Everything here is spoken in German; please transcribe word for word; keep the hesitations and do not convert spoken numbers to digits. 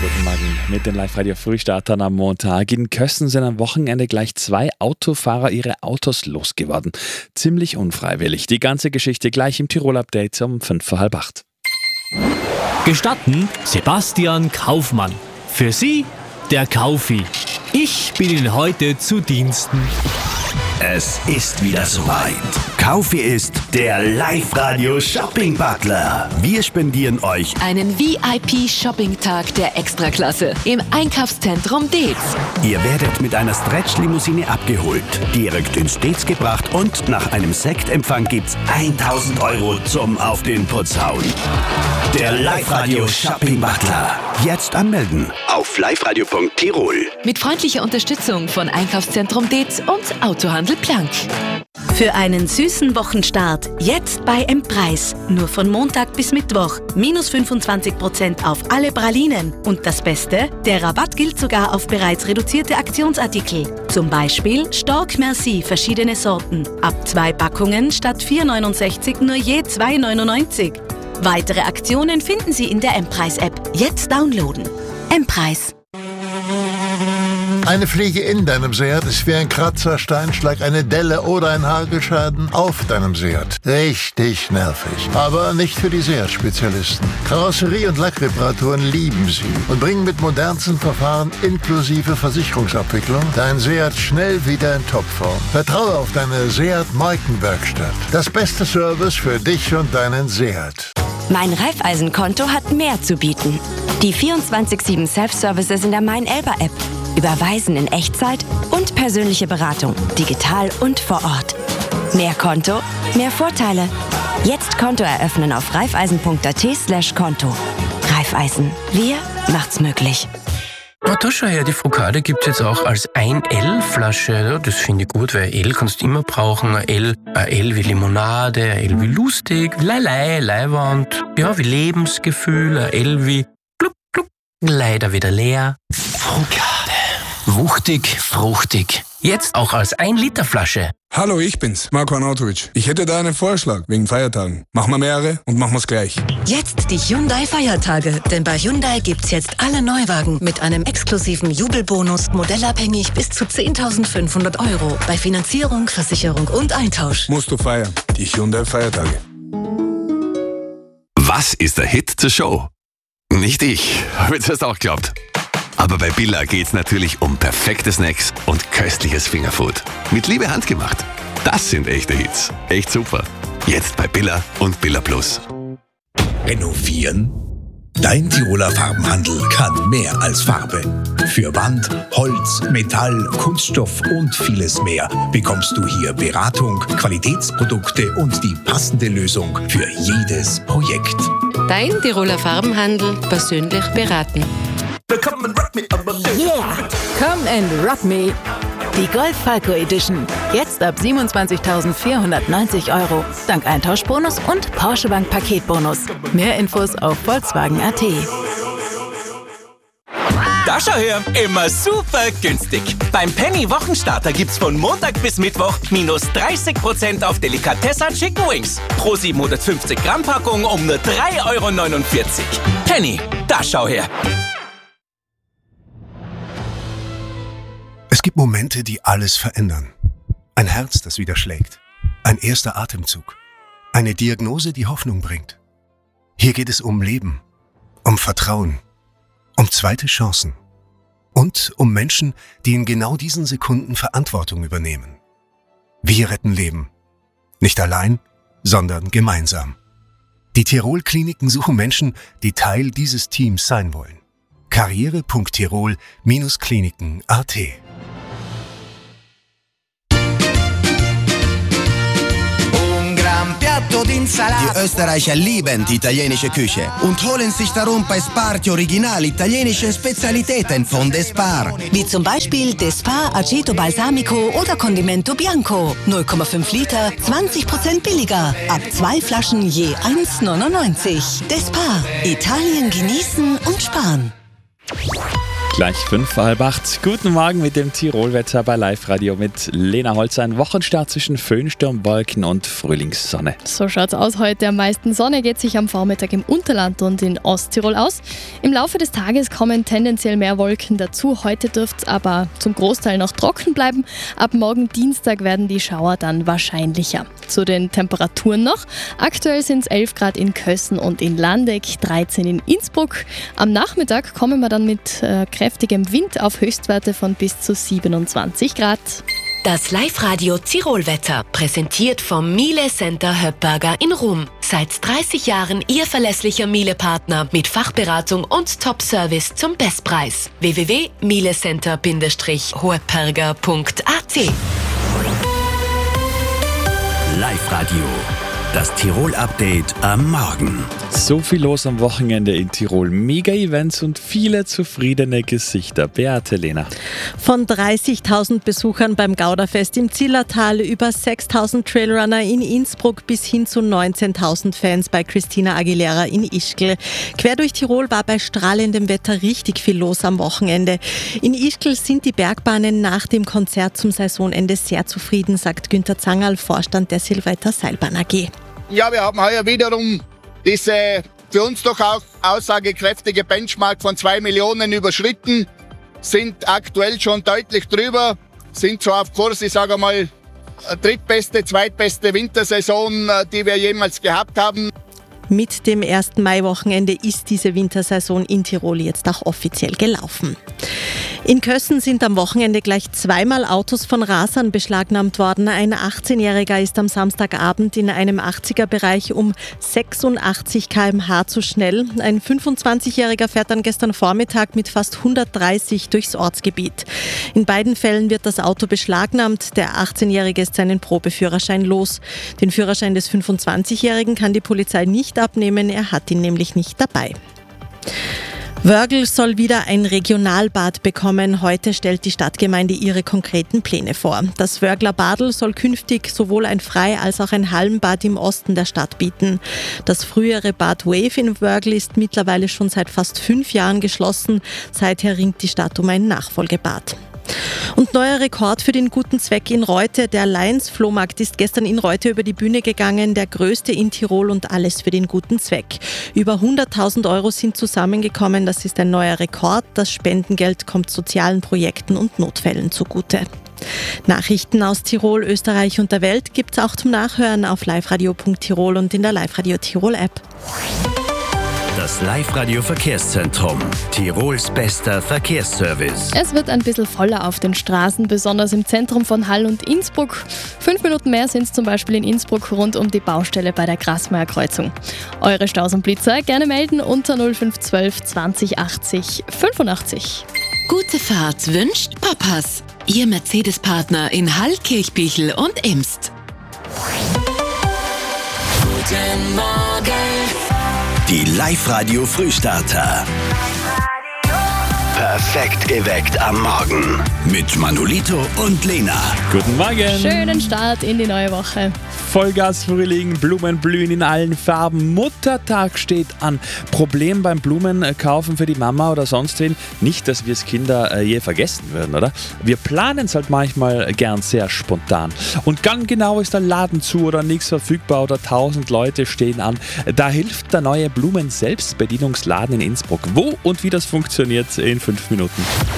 Guten Morgen mit den Live-Radio-Frühstartern am Montag. In Kössen sind am Wochenende gleich zwei Autofahrer ihre Autos losgeworden. Ziemlich unfreiwillig. Die ganze Geschichte gleich im Tirol-Update um fünf vor halb acht. Gestatten Sebastian Kaufmann. Für Sie der Kaufi. Ich bin Ihnen heute zu Diensten. Es ist wieder soweit. Kaufi ist der Live-Radio-Shopping-Butler. Wir spendieren euch einen V I P-Shopping-Tag der Extraklasse im Einkaufszentrum Deetz. Ihr werdet mit einer Stretch-Limousine abgeholt, direkt ins Deetz gebracht und nach einem Sektempfang gibt's tausend Euro zum Auf den Putz hauen. Der Live-Radio-Shopping-Butler. Jetzt anmelden auf liveradio punkt tirol. Mit freundlicher Unterstützung von Einkaufszentrum Deetz und Autohandel Plank. Für einen süßen Wochenstart jetzt bei M-Preis. Nur von Montag bis Mittwoch. Minus fünfundzwanzig Prozent auf alle Pralinen. Und das Beste? Der Rabatt gilt sogar auf bereits reduzierte Aktionsartikel. Zum Beispiel Stork Merci, verschiedene Sorten. Ab zwei Packungen statt vier neunundsechzig nur je zwei neunundneunzig. Weitere Aktionen finden Sie in der M-Preis-App. Jetzt downloaden. M-Preis. Eine Fliege in deinem Seat ist wie ein Kratzer, Steinschlag, eine Delle oder ein Hagelschaden auf deinem Seat. Richtig nervig. Aber nicht für die Seat-Spezialisten. Karosserie- und Lackreparaturen lieben sie und bringen mit modernsten Verfahren inklusive Versicherungsabwicklung dein Seat schnell wieder in Topform. Vertraue auf deine Seat-Markenwerkstatt. Das beste Service für dich und deinen Seat. Mein Raiffeisen-Konto hat mehr zu bieten. Die vierundzwanzig sieben Self-Services in der Mein-Elba-App. Überweisen in Echtzeit und persönliche Beratung, digital und vor Ort. Mehr Konto, mehr Vorteile. Jetzt Konto eröffnen auf raiffeisen punkt at slash Konto. Raiffeisen, wir macht's möglich. Oh, da schau her, die Frukade gibt's jetzt auch als ein L-Flasche. Ja, das finde ich gut, weil L kannst du immer brauchen. Ein L, ein L wie Limonade, ein L wie lustig, Leilei, Leiwand, ja, wie Lebensgefühl, ein L wie gluck, gluck, leider wieder leer. Frukade. Wuchtig, fruchtig. Jetzt auch als ein Liter Flasche. Hallo, ich bin's, Marco Arnautovic. Ich hätte da einen Vorschlag wegen Feiertagen. Machen wir mehrere und machen wir's gleich. Jetzt die Hyundai-Feiertage. Denn bei Hyundai gibt's jetzt alle Neuwagen mit einem exklusiven Jubelbonus, modellabhängig bis zu zehntausendfünfhundert Euro. Bei Finanzierung, Versicherung und Eintausch. Musst du feiern. Die Hyundai-Feiertage. Was ist der Hit zur Show? Nicht ich. Habe ich das auch geglaubt. Aber bei Billa geht's natürlich um perfekte Snacks und köstliches Fingerfood. Mit Liebe handgemacht. Das sind echte Hits. Echt super. Jetzt bei Billa und Billa Plus. Renovieren? Dein Tiroler Farbenhandel kann mehr als Farbe. Für Wand, Holz, Metall, Kunststoff und vieles mehr bekommst du hier Beratung, Qualitätsprodukte und die passende Lösung für jedes Projekt. Dein Tiroler Farbenhandel persönlich beraten. Yeah! Come and rock me! Die Golf Falco Edition. Jetzt ab siebenundzwanzigtausendvierhundertneunzig Euro. Dank Eintauschbonus und Porsche Bank Paketbonus. Mehr Infos auf Volkswagen punkt at. Da schau her, immer super günstig. Beim Penny Wochenstarter gibt's von Montag bis Mittwoch minus dreißig Prozent auf Delikatessa Chicken Wings. Pro siebenhundertfünfzig Gramm Packung um nur drei Euro neunundvierzig. Penny, da schau her. Es gibt Momente, die alles verändern. Ein Herz, das wieder schlägt. Ein erster Atemzug. Eine Diagnose, die Hoffnung bringt. Hier geht es um Leben, um Vertrauen, um zweite Chancen und um Menschen, die in genau diesen Sekunden Verantwortung übernehmen. Wir retten Leben. Nicht allein, sondern gemeinsam. Die Tirol-Kliniken suchen Menschen, die Teil dieses Teams sein wollen. karriere punkt tirol Bindestrich kliniken punkt at. Die Österreicher lieben die italienische Küche und holen sich darum bei Spar die original italienische Spezialitäten von Despar. Wie zum Beispiel Despar Aceto Balsamico oder Condimento Bianco. null Komma fünf Liter, zwanzig Prozent billiger. Ab zwei Flaschen je eins neunundneunzig. Despar. Italien genießen und sparen. Gleich fünf vor halb acht. Guten Morgen mit dem Tirolwetter bei Live-Radio mit Lena Holzer. Ein Wochenstart zwischen Föhnsturm, Wolken und Frühlingssonne. So schaut's aus heute. Am meisten Sonne geht sich am Vormittag im Unterland und in Osttirol aus. Im Laufe des Tages kommen tendenziell mehr Wolken dazu. Heute dürfte es aber zum Großteil noch trocken bleiben. Ab morgen Dienstag werden die Schauer dann wahrscheinlicher. Zu den Temperaturen noch. Aktuell sind es elf Grad in Kössen und in Landeck, dreizehn in Innsbruck. Am Nachmittag kommen wir dann mit äh, kräftigem Wind auf Höchstwerte von bis zu siebenundzwanzig Grad. Das Live-Radio Tirolwetter, präsentiert vom Miele Center Höppberger in Rum. Seit dreißig Jahren Ihr verlässlicher Miele-Partner mit Fachberatung und Top-Service zum Bestpreis. w w w punkt mielecenter Bindestrich hoepperger punkt a t. Live-Radio, das Tirol-Update am Morgen. So viel los am Wochenende in Tirol. Mega-Events und viele zufriedene Gesichter. Beate, Lena. Von dreißigtausend Besuchern beim Gauderfest im Zillertal über sechstausend Trailrunner in Innsbruck bis hin zu neunzehntausend Fans bei Christina Aguilera in Ischgl. Quer durch Tirol war bei strahlendem Wetter richtig viel los am Wochenende. In Ischgl sind die Bergbahnen nach dem Konzert zum Saisonende sehr zufrieden, sagt Günther Zangerl, Vorstand der Silvetter Seilbahn A G. Ja, wir haben heuer wiederum diese für uns doch auch aussagekräftige Benchmark von zwei Millionen überschritten, sind aktuell schon deutlich drüber, sind so auf Kurs, ich sage mal, drittbeste, zweitbeste Wintersaison, die wir jemals gehabt haben. Mit dem ersten Maiwochenende ist diese Wintersaison in Tirol jetzt auch offiziell gelaufen. In Kössen sind am Wochenende gleich zweimal Autos von Rasern beschlagnahmt worden. Ein achtzehnjähriger ist am Samstagabend in einem achtziger-Bereich um sechsundachtzig Kilometer pro Stunde zu schnell. Ein fünfundzwanzigjähriger fährt dann gestern Vormittag mit fast hundertdreißig durchs Ortsgebiet. In beiden Fällen wird das Auto beschlagnahmt. Der achtzehnjährige ist seinen Probeführerschein los. Den Führerschein des fünfundzwanzigjährigen kann die Polizei nicht abnehmen, er hat ihn nämlich nicht dabei. Wörgl soll wieder ein Regionalbad bekommen. Heute stellt die Stadtgemeinde ihre konkreten Pläne vor. Das Wörgler Badl soll künftig sowohl ein Frei- als auch ein Hallenbad im Osten der Stadt bieten. Das frühere Bad Wave in Wörgl ist mittlerweile schon seit fast fünf Jahren geschlossen. Seither ringt die Stadt um ein Nachfolgebad. Und neuer Rekord für den guten Zweck in Reute. Der Lions-Flohmarkt ist gestern in Reute über die Bühne gegangen, der größte in Tirol und alles für den guten Zweck. Über hunderttausend Euro sind zusammengekommen, das ist ein neuer Rekord. Das Spendengeld kommt sozialen Projekten und Notfällen zugute. Nachrichten aus Tirol, Österreich und der Welt gibt's auch zum Nachhören auf liveradio punkt tirol und in der Live-Radio Tirol-App. Das Live-Radio-Verkehrszentrum. Tirols bester Verkehrsservice. Es wird ein bisschen voller auf den Straßen, besonders im Zentrum von Hall und Innsbruck. Fünf Minuten mehr sind es zum Beispiel in Innsbruck rund um die Baustelle bei der Grasmeier Kreuzung. Eure Staus und Blitzer gerne melden unter null fünf eins zwei zwanzig achtzig fünfundachtzig. Gute Fahrt wünscht Papas. Ihr Mercedes-Partner in Hall, Kirchbichel und Imst. Guten Morgen. Die Live-Radio-Frühstarter. Perfekt geweckt am Morgen. Mit Manolito und Lena. Guten Morgen. Schönen Start in die neue Woche. Vollgas-Frühling, Blumen blühen in allen Farben. Muttertag steht an. Problem beim Blumenkaufen für die Mama oder sonst wen? Nicht, dass wir es Kinder äh, je vergessen würden, oder? Wir planen es halt manchmal gern sehr spontan. Und ganz genau ist der Laden zu oder nichts verfügbar oder tausend Leute stehen an. Da hilft der neue Blumen-Selbstbedienungsladen in Innsbruck. Wo und wie das funktioniert in fünf Minuten.